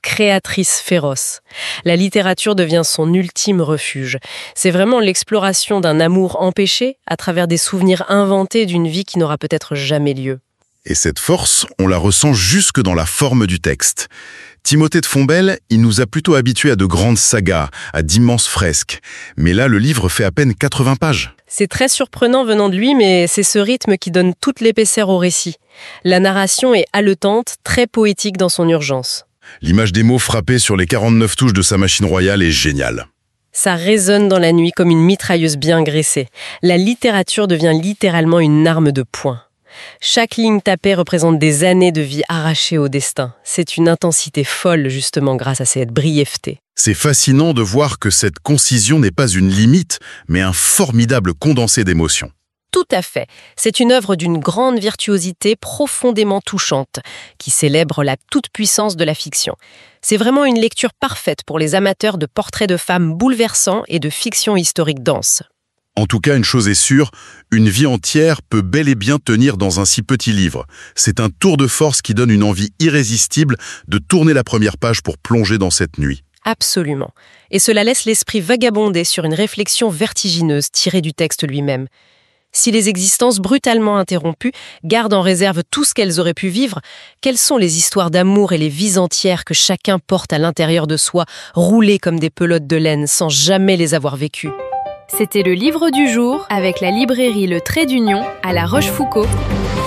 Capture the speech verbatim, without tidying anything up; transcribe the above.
créatrice féroce. La littérature devient son ultime refuge. C'est vraiment l'exploration d'un amour empêché à travers des souvenirs inventés d'une vie qui n'aura peut-être jamais lieu. Et cette force, on la ressent jusque dans la forme du texte. Timothée de Fontbelle, il nous a plutôt habitués à de grandes sagas, à d'immenses fresques. Mais là, le livre fait à peine quatre-vingts pages. C'est très surprenant venant de lui, mais c'est ce rythme qui donne toute l'épaisseur au récit. La narration est haletante, très poétique dans son urgence. L'image des mots frappés sur les quarante-neuf touches de sa machine royale est géniale. Ça résonne dans la nuit comme une mitrailleuse bien graissée. La littérature devient littéralement une arme de poing. Chaque ligne tapée représente des années de vie arrachées au destin. C'est une intensité folle, justement, grâce à cette brièveté. C'est fascinant de voir que cette concision n'est pas une limite, mais un formidable condensé d'émotions. Tout à fait. C'est une œuvre d'une grande virtuosité profondément touchante, qui célèbre la toute-puissance de la fiction. C'est vraiment une lecture parfaite pour les amateurs de portraits de femmes bouleversants et de fiction historique dense. En tout cas, une chose est sûre, une vie entière peut bel et bien tenir dans un si petit livre. C'est un tour de force qui donne une envie irrésistible de tourner la première page pour plonger dans cette nuit. Absolument. Et cela laisse l'esprit vagabonder sur une réflexion vertigineuse tirée du texte lui-même. Si les existences brutalement interrompues gardent en réserve tout ce qu'elles auraient pu vivre, quelles sont les histoires d'amour et les vies entières que chacun porte à l'intérieur de soi, roulées comme des pelotes de laine sans jamais les avoir vécues? C'était le livre du jour avec la librairie Le Trait d'Union à La Rochefoucauld.